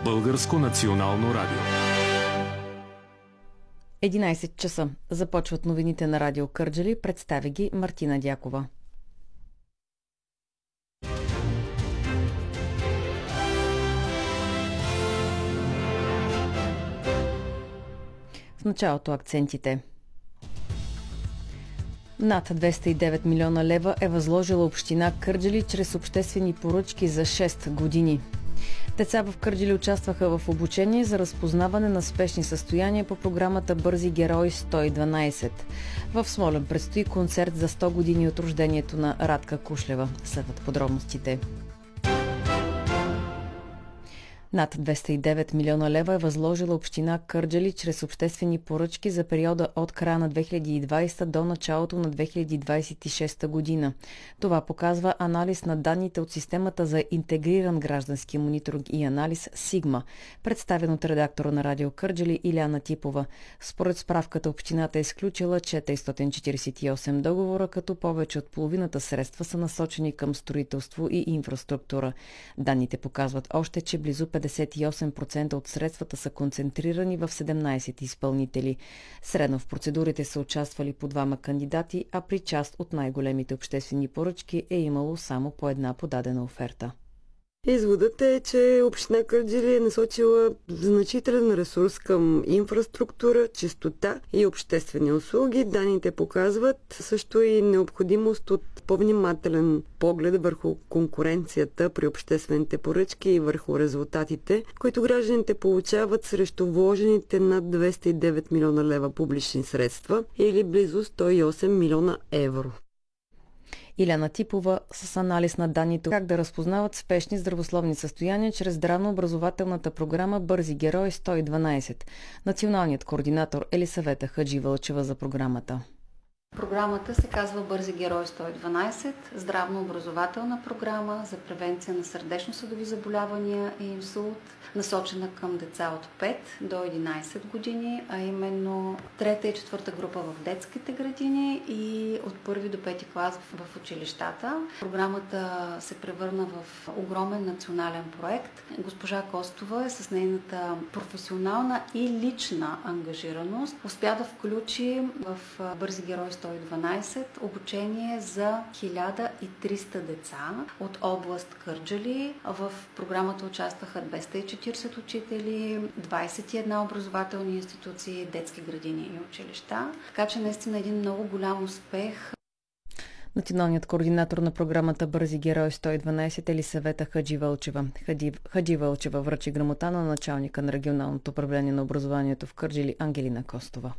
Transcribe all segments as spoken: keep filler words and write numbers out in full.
Българско национално радио. единайсет часа. Започват новините на Радио Кърджали. Представя ги Мартина Дякова. В началото акцентите. Над двеста и девет милиона лева е възложила община Кърджали чрез обществени поръчки за шест години. Деца в Кърджали участваха в обучение за разпознаване на спешни състояния по програмата Бързи герои сто и дванайсет. В Смолян предстои концерт за сто години от рождението на Радка Кушлева. Следват подробностите. Над двеста и девет милиона лева е възложила община Кърджали чрез обществени поръчки за периода от края на две хиляди и двайсета до началото на две хиляди двайсет и шеста година. Това показва анализ на данните от системата за интегриран граждански мониторинг и анализ Сигма, представен от редактора на Радио Кърджали Иляна Типова. Според справката общината е изключила четиристотин четирийсет и осем договора, като повече от половината средства са насочени към строителство и инфраструктура. Данните показват още, че близо петдесет и осем процента от средствата са концентрирани в седемнайсет изпълнители. Средно в процедурите са участвали по двама кандидати, а при част от най-големите обществени поръчки е имало само по една подадена оферта. Изводът е, че община Кърджали е насочила значителен ресурс към инфраструктура, чистота и обществени услуги. Данните показват също и необходимост от по-внимателен поглед върху конкуренцията при обществените поръчки и върху резултатите, които гражданите получават срещу вложените над двеста и девет милиона лева публични средства или близо сто и осем милиона евро. Иляна Типова с анализ на данните как да разпознават спешни здравословни състояния чрез здравнообразователната програма Бързи герои сто и дванайсет. Националният координатор Елисавета Хадживълчева за програмата. Програмата се казва Бързи герои сто и дванайсет, здравнообразователна програма за превенция на сърдечно-съдови заболявания и инсулт, насочена към деца от пет до единайсет години, а именно трета и четвърта група в детските градини и от първи до пети клас в училищата. Програмата се превърна в огромен национален проект. Госпожа Костова е с нейната професионална и лична ангажираност успя да включи в Бързи герои сто и дванайсет обучение за хиляда и триста деца от област Кърджали. В програмата участваха двеста и четирийсет учители, двайсет и една образователни институции, детски градини и училища. Така че наистина един много голям успех. Националният координатор на програмата Бързи герои сто и дванайсет Елисавета Хадживълчева. Хадживълчева връчи грамота на началника на регионалното управление на образованието в Кърджали Ангелина Костова.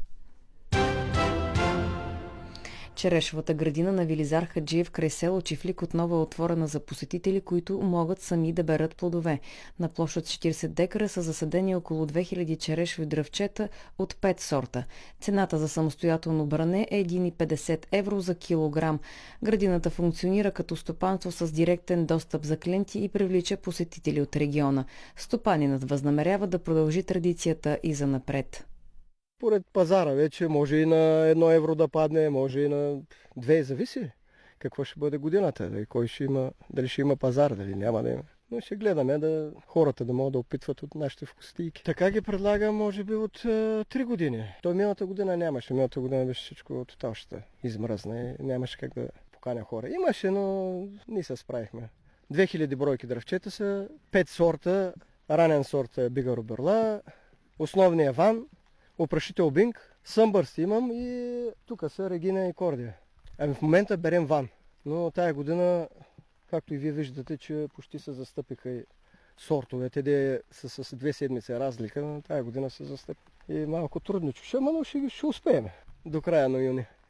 Черешовата градина на Велизар Хаджиев край село Чифлик отново е отворена за посетители, които могат сами да берат плодове. На площ от четирийсет декара са засадени около две хиляди черешови дръвчета от пет сорта. Цената за самостоятелно бране е един цяло и петдесет евро за килограм. Градината функционира като стопанство с директен достъп за клиенти и привлича посетители от региона. Стопанинът възнамерява да продължи традицията и занапред. Поред пазара вече може и на едно евро да падне, може и на две, зависи какво ще бъде годината, дали, кой ще има, дали ще има пазар, дали няма да има. Но ще гледаме да хората да могат да опитват от нашите вкусотийки. Така ги предлагам, може би, от е, три години. То миналата година нямаше, миналата година беше всичко тотал ще измръзна и нямаше как да поканя хора. Имаше, но ние се справихме. две хиляди бройки дръвчета са, пет сорта, ранен сорт е Бигаро Берла, основния ван, опрашител Бинг, съмбърст имам и тук са Регина и Кордия. Ами в момента берем ван, но тая година, както и вие виждате, че почти се застъпиха и сортовете, де са с две седмици разлика, но тая година се застъпи. И малко трудно чуша, но ще, ще успеем до края на юни.